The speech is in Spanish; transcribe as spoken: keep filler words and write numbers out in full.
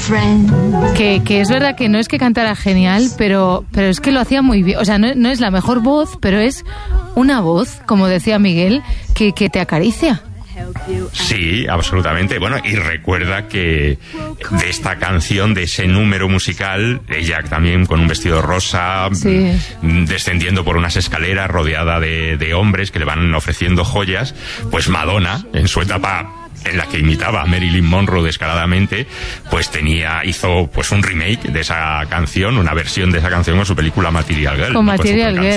Que, que es verdad que no es que cantara genial, pero, pero es que lo hacía muy bien. O sea, no, no es la mejor voz, pero es una voz, como decía Miguel, que, que te acaricia. Sí, absolutamente. Bueno, y recuerda que de esta canción, de ese número musical, ella también con un vestido rosa, sí, descendiendo por unas escaleras rodeada de, de hombres que le van ofreciendo joyas, pues Madonna, en su etapa en la que imitaba a Marilyn Monroe descaradamente, pues tenía, hizo pues un remake de esa canción, una versión de esa canción con su película Material Girl. Con ¿no? Material Girl.